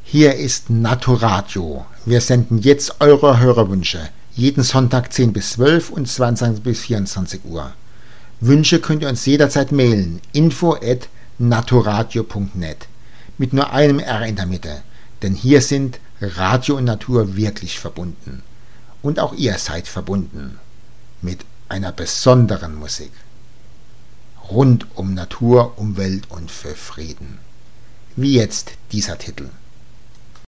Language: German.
Hier ist Naturadio. Wir senden jetzt eure Hörerwünsche. Jeden Sonntag 10 bis 12 und 22 bis 24 Uhr. Wünsche könnt ihr uns jederzeit mailen. info@naturadio.net. Mit nur einem R in der Mitte. Denn hier sind Radio und Natur wirklich verbunden. Und auch ihr seid verbunden. Mit einer besonderen Musik. Rund um Natur, Umwelt und für Frieden. Wie jetzt dieser Titel.